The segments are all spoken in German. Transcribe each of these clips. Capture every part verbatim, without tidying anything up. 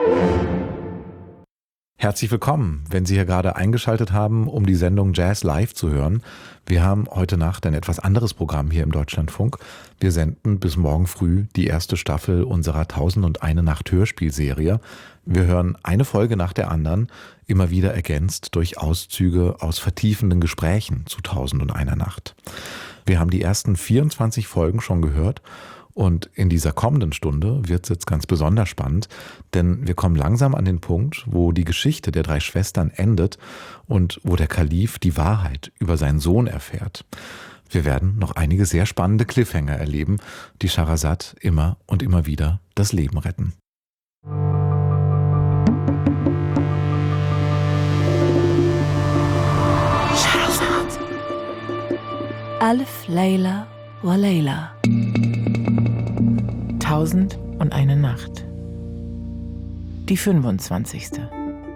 Herzlich willkommen, wenn Sie hier gerade eingeschaltet haben, um die Sendung Jazz Live zu hören. Wir haben heute Nacht ein etwas anderes Programm hier im Deutschlandfunk. Wir senden bis morgen früh die erste Staffel unserer Tausend und eine Nacht Hörspielserie. Wir hören eine Folge nach der anderen, immer wieder ergänzt durch Auszüge aus vertiefenden Gesprächen zu Tausend und einer Nacht. Wir haben die ersten vierundzwanzig Folgen schon gehört. Und in dieser kommenden Stunde wird es jetzt ganz besonders spannend, denn wir kommen langsam an den Punkt, wo die Geschichte der drei Schwestern endet und wo der Kalif die Wahrheit über seinen Sohn erfährt. Wir werden noch einige sehr spannende Cliffhanger erleben, die Scharazad immer und immer wieder das Leben retten. Scharazad. Alf Layla wa Layla. Tausend und eine Nacht. Die fünfundzwanzigste.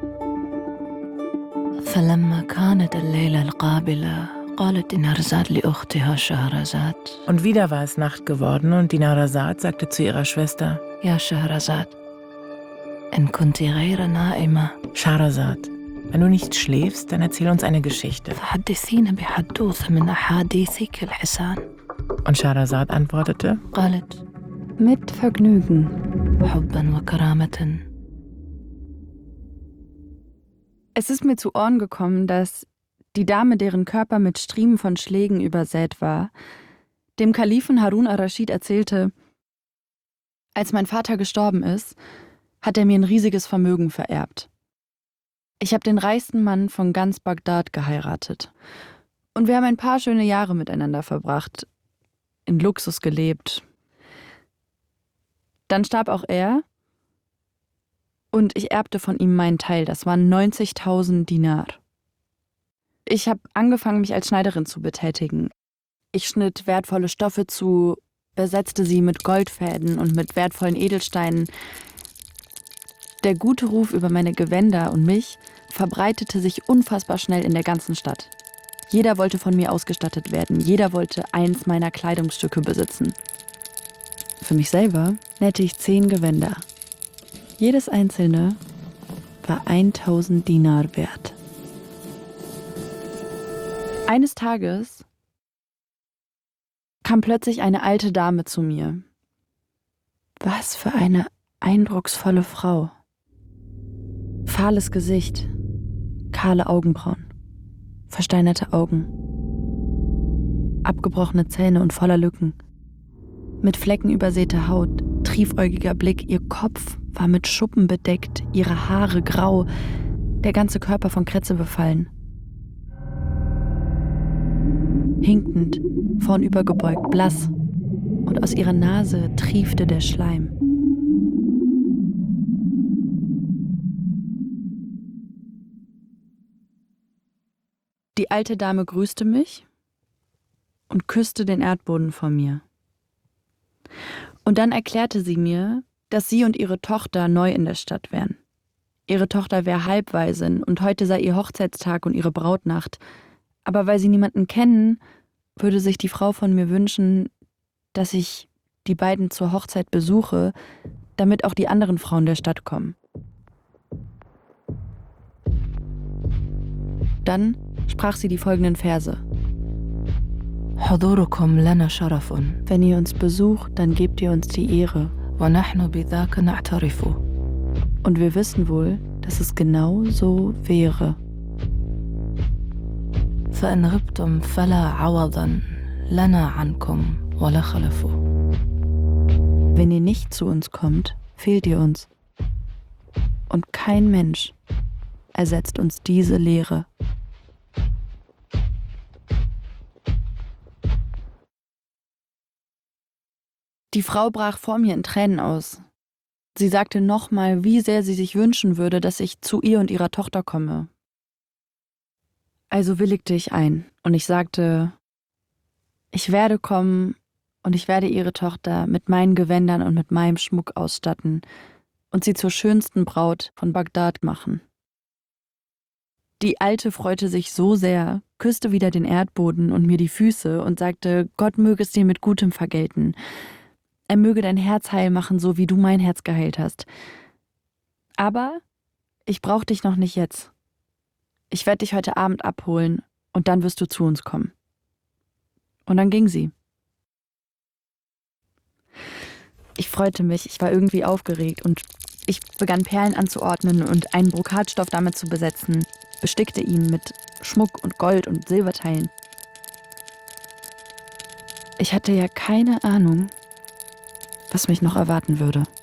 فلما كانت الليلة القابلة قالت دينارزاد لأختها شهرزاد. Und wieder war es Nacht geworden und Dinarzad sagte zu ihrer Schwester: يا شهرزاد إن كنت غير نائمة Scharazad, wenn du nicht schläfst, dann erzähl uns eine Geschichte. فحدثينا بحدوث من أحاديثك الحسان. Und Scharazad antwortete: قالت Mit Vergnügen. حبا وكرامة. Es ist mir zu Ohren gekommen, dass die Dame, deren Körper mit Striemen von Schlägen übersät war, dem Kalifen Harun ar-Raschid erzählte: Als mein Vater gestorben ist, hat er mir ein riesiges Vermögen vererbt. Ich habe den reichsten Mann von ganz Bagdad geheiratet. Und wir haben ein paar schöne Jahre miteinander verbracht, in Luxus gelebt. Dann starb auch er und ich erbte von ihm meinen Teil. Das waren neunzigtausend Dinar. Ich habe angefangen, mich als Schneiderin zu betätigen. Ich schnitt wertvolle Stoffe zu, besetzte sie mit Goldfäden und mit wertvollen Edelsteinen. Der gute Ruf über meine Gewänder und mich verbreitete sich unfassbar schnell in der ganzen Stadt. Jeder wollte von mir ausgestattet werden. Jeder wollte eins meiner Kleidungsstücke besitzen. Für mich selber nähte ich zehn Gewänder. Jedes einzelne war tausend Dinar wert. Eines Tages kam plötzlich eine alte Dame zu mir. Was für eine eindrucksvolle Frau. Fahles Gesicht, kahle Augenbrauen, versteinerte Augen, abgebrochene Zähne und voller Lücken. Mit Flecken übersäte Haut, triefäugiger Blick, ihr Kopf war mit Schuppen bedeckt, ihre Haare grau, der ganze Körper von Krätze befallen. Hinkend, vornübergebeugt, blass, und aus ihrer Nase triefte der Schleim. Die alte Dame grüßte mich und küsste den Erdboden vor mir. Und dann erklärte sie mir, dass sie und ihre Tochter neu in der Stadt wären. Ihre Tochter wäre Halbwaisin und heute sei ihr Hochzeitstag und ihre Brautnacht. Aber weil sie niemanden kennen, würde sich die Frau von mir wünschen, dass ich die beiden zur Hochzeit besuche, damit auch die anderen Frauen der Stadt kommen. Dann sprach sie die folgenden Verse. حضوركم لنا شرف. Wenn ihr uns besucht, dann gebt ihr uns die Ehre. ونحن بذاك نعترف. Und wir wissen wohl, dass es genau so wäre. فإن غبتم فلا عوضا لنا عنكم ولا خلف. Wenn ihr nicht zu uns kommt, fehlt ihr uns. Und kein Mensch ersetzt uns diese Lehre. Die Frau brach vor mir in Tränen aus. Sie sagte nochmal, wie sehr sie sich wünschen würde, dass ich zu ihr und ihrer Tochter komme. Also willigte ich ein und ich sagte, ich werde kommen und ich werde ihre Tochter mit meinen Gewändern und mit meinem Schmuck ausstatten und sie zur schönsten Braut von Bagdad machen. Die Alte freute sich so sehr, küsste wieder den Erdboden und mir die Füße und sagte, Gott möge es dir mit Gutem vergelten. Er möge dein Herz heil machen, so wie du mein Herz geheilt hast. Aber ich brauche dich noch nicht jetzt. Ich werde dich heute Abend abholen und dann wirst du zu uns kommen. Und dann ging sie. Ich freute mich, ich war irgendwie aufgeregt und ich begann Perlen anzuordnen und einen Brokatstoff damit zu besetzen, bestickte ihn mit Schmuck und Gold und Silberteilen. Ich hatte ja keine Ahnung, was mich noch erwarten würde.